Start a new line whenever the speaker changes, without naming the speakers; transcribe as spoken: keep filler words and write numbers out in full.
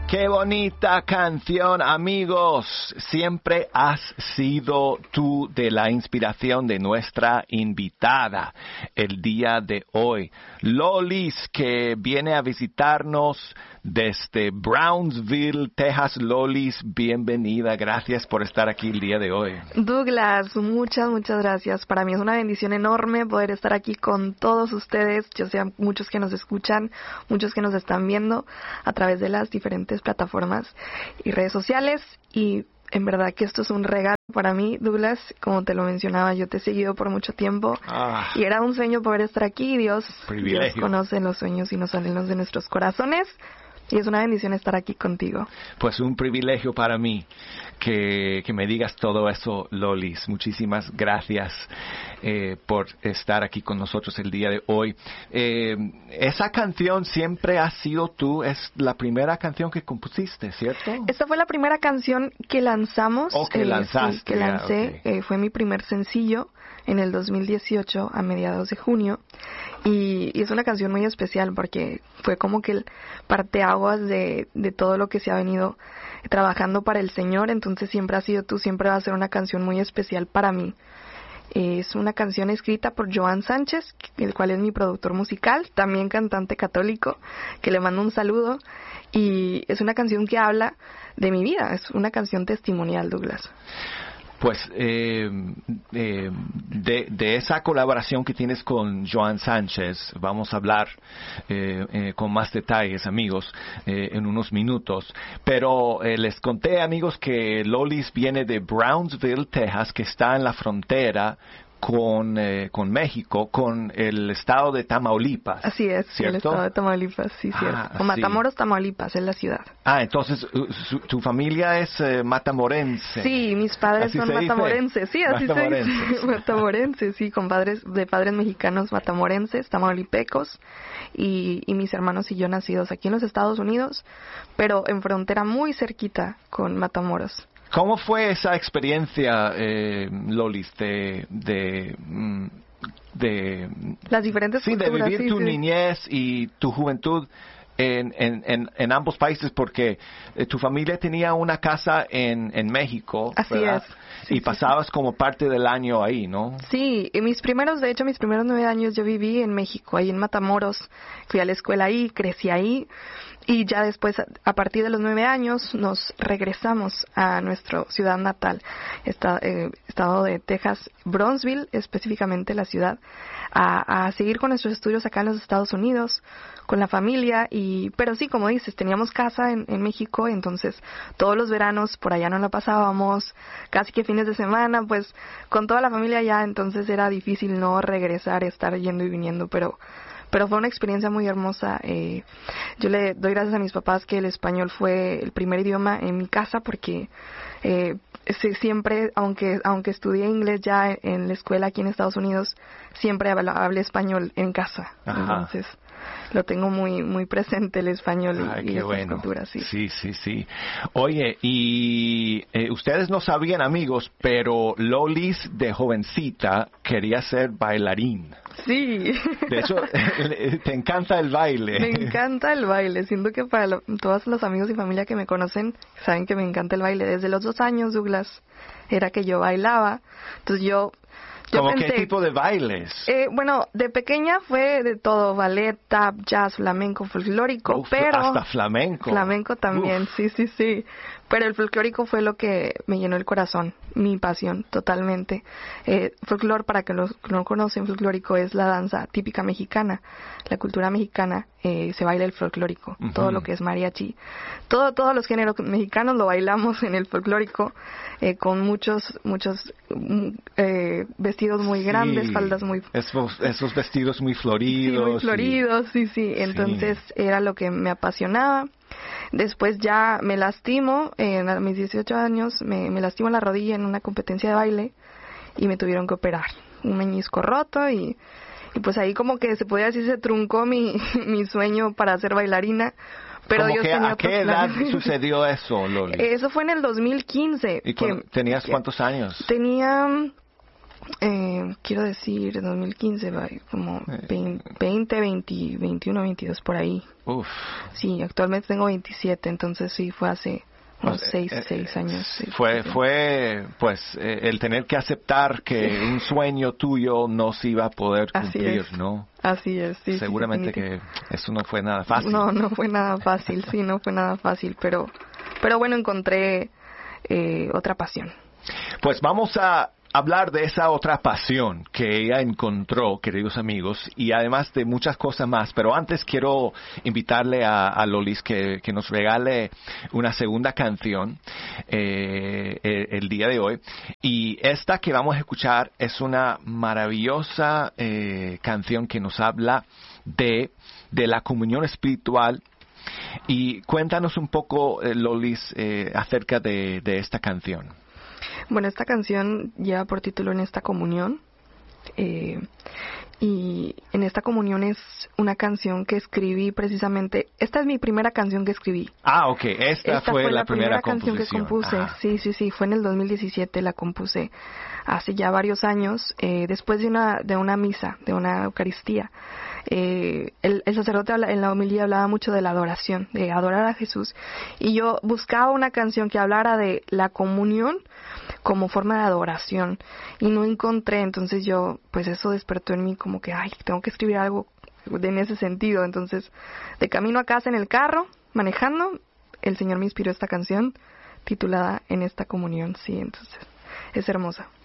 Qué bonita canción, amigos. Siempre has sido tú de la inspiración de nuestra invitada el día de hoy. Lolis, que viene a visitarnos desde Brownsville, Texas. Lolis, bienvenida. Gracias por estar aquí el día de hoy.
Douglas, muchas, muchas gracias. Para mí es una bendición enorme poder estar aquí con todos ustedes. Yo sé, muchos que nos escuchan, muchos que nos están viendo a través de las diferentes plataformas y redes sociales, y en verdad que esto es un regalo para mí, Douglas. Como te lo mencionaba, yo te he seguido por mucho tiempo ah, y era un sueño poder estar aquí. Dios, Dios conoce los sueños y nos salen los de nuestros corazones. Y es una bendición estar aquí contigo.
Pues un privilegio para mí que, que me digas todo eso, Lolis. Muchísimas gracias eh, por estar aquí con nosotros el día de hoy. Eh, esa canción siempre ha sido tú, es la primera canción que compusiste, ¿cierto?
Esta fue la primera canción que lanzamos.
O que
eh,
lanzaste.
Sí, que lancé. Okay. Eh, fue mi primer sencillo en el dos mil dieciocho, a mediados de junio. Y, y es una canción muy especial porque fue como que el parteaguas de, de todo lo que se ha venido trabajando para el Señor. Entonces siempre ha sido tú, siempre va a ser una canción muy especial para mí. Es una canción escrita por Joan Sánchez, el cual es mi productor musical, también cantante católico, que le mando un saludo. Y es una canción que habla de mi vida, es una canción testimonial, Douglas.
Pues eh, eh, de, de esa colaboración que tienes con Joan Sánchez vamos a hablar eh, eh, con más detalles, amigos, eh, en unos minutos. Pero eh, les conté, amigos, que Lolis viene de Brownsville, Texas, que está en la frontera con eh, con México, con el estado de Tamaulipas.
Así es,
¿cierto?
El estado de Tamaulipas, sí,
ah,
cierto. O Matamoros, sí. Tamaulipas, es la ciudad.
Ah, entonces, su, tu familia es eh, matamorense.
Sí, mis padres
¿Así
son matamorenses, sí, así se dice. Matamorenses, sí, con padres, de padres mexicanos matamorenses, tamaulipecos, y, y mis hermanos y yo nacidos aquí en los Estados Unidos, pero en frontera muy cerquita con Matamoros.
¿Cómo fue esa experiencia, eh, Lolis, de, de, de...
Las diferentes
sí,
culturas,
de vivir
sí,
tu
sí.
niñez y tu juventud en, en, en, en ambos países? Porque eh, tu familia tenía una casa en, en México,
Así
¿verdad?
es. Sí,
y
sí,
pasabas
sí.
como parte del año ahí, ¿no?
Sí, y mis primeros, de hecho, mis primeros nueve años yo viví en México, ahí en Matamoros. Fui a la escuela ahí, crecí ahí. Y ya después, a partir de los nueve años, nos regresamos a nuestra ciudad natal, esta, eh, estado de Texas, Brownsville, específicamente la ciudad, a, a seguir con nuestros estudios acá en los Estados Unidos, con la familia. Y pero sí, como dices, teníamos casa en, en México, entonces todos los veranos por allá no la pasábamos, casi que fines de semana, pues con toda la familia allá, entonces era difícil no regresar, estar yendo y viniendo, pero... Pero fue una experiencia muy hermosa. Eh, yo le doy gracias a mis papás que el español fue el primer idioma en mi casa porque eh, siempre, aunque aunque estudié inglés ya en la escuela aquí en Estados Unidos, siempre hablé, hablé español en casa. Ajá. Entonces lo tengo muy muy presente el español y,
Ay,
y
qué
esas
bueno.
culturas. Sí,
sí, sí. sí. Oye, y eh, ustedes no sabían, amigos, pero Lolis de jovencita quería ser bailarín.
Sí.
De hecho, te encanta el baile.
Me encanta el baile. Siento que para lo, todos los amigos y familia que me conocen saben que me encanta el baile. Desde los dos años, Douglas, era que yo bailaba. Entonces yo... Yo
¿Cómo
pensé,
qué tipo de bailes?
Eh, bueno, de pequeña fue de todo, ballet, tap, jazz, flamenco, folclórico,
Uf,
pero...
Hasta flamenco.
Flamenco también, Uf. sí, sí, sí. Pero el folclórico fue lo que me llenó el corazón, mi pasión, totalmente. Eh, folclor, para que los que no conocen, folclórico es la danza típica mexicana. La cultura mexicana eh, se baila el folclórico, uh-huh. todo lo que es mariachi. Todo, todos los géneros mexicanos lo bailamos en el folclórico, eh, con muchos, muchos eh, vestidos muy
sí,
grandes, faldas muy...
Esos, esos vestidos muy floridos.
Sí, muy floridos, y... sí, sí. Entonces sí. Era lo que me apasionaba. Después ya me lastimo, eh, a mis dieciocho años, me, me lastimo la rodilla en una competencia de baile y me tuvieron que operar. Un meñisco roto y, y pues ahí como que se podía decir se truncó mi, mi sueño para ser bailarina. Pero Dios
que,
tenía
¿A qué edad sucedió eso, Loli?
Eso fue en el dos mil quince.
¿Y
que,
tenías
que
cuántos años?
Tenía Eh, quiero decir, dos mil quince, como veinte, veinte, veintiuno, veintidós, por ahí.
Uf.
Sí, actualmente tengo veintisiete, entonces sí, fue hace unos seis,
eh,
seis años. Sí,
fue,
sí.
fue, pues, eh, el tener que aceptar que sí. un sueño tuyo no se iba a poder cumplir,
Así es.
¿no?
Así es, sí.
Seguramente
sí,
que eso no fue nada fácil.
No, no fue nada fácil, sí, no fue nada fácil, pero, pero bueno, encontré eh, otra pasión.
Pues vamos a hablar de esa otra pasión que ella encontró, queridos amigos, y además de muchas cosas más. Pero antes quiero invitarle a, a Lolis que, que nos regale una segunda canción eh, el, el día de hoy. Y esta que vamos a escuchar es una maravillosa eh, canción que nos habla de, de la comunión espiritual. Y cuéntanos un poco, eh, Lolis, eh, acerca de, de esta canción.
Bueno, esta canción lleva por título En esta comunión. Eh, y En esta comunión es una canción que escribí precisamente. Esta es mi primera canción que escribí.
Ah, ok. Esta,
esta
fue,
fue
la,
la
primera,
primera canción que compuse.
Ajá.
Sí, sí, sí. Fue en el dos mil diecisiete. La compuse hace ya varios años, eh, después de una de una misa, de una Eucaristía. Eh, el, el sacerdote habla, en la homilía hablaba mucho de la adoración, de adorar a Jesús. Y yo buscaba una canción que hablara de la comunión como forma de adoración y no encontré. Entonces yo, pues eso despertó en mí como que, ay, tengo que escribir algo en ese sentido. Entonces, de camino a casa en el carro, manejando, el Señor me inspiró esta canción titulada En esta comunión. Sí, entonces es hermosa.